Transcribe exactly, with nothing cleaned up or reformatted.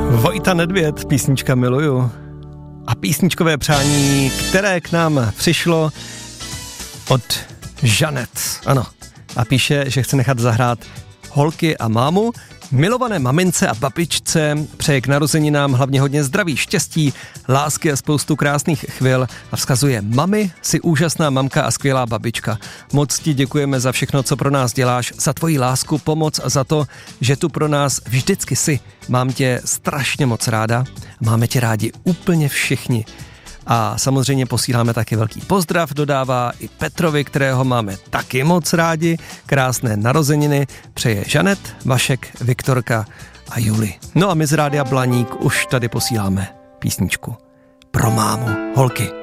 Vojta Nedvěd, písnička Miluju. A písničkové přání, které k nám přišlo od Žanet. Ano. A píše, že chce nechat zahrát Holky a mámu. Milované mamince a babičce přeje k narozeninám hlavně hodně zdraví, štěstí, lásky a spoustu krásných chvil a vzkazuje: mami, jsi úžasná mamka a skvělá babička. Moc ti děkujeme za všechno, co pro nás děláš, za tvoji lásku, pomoc a za to, že tu pro nás vždycky jsi. Mám tě strašně moc ráda, máme tě rádi úplně všichni. A samozřejmě posíláme taky velký pozdrav, dodává i Petrovi, kterého máme taky moc rádi. Krásné narozeniny přeje Žanet, Vašek, Viktorka a Juli. No a my z Rádia Blaník už tady posíláme písničku pro mámu. Holky.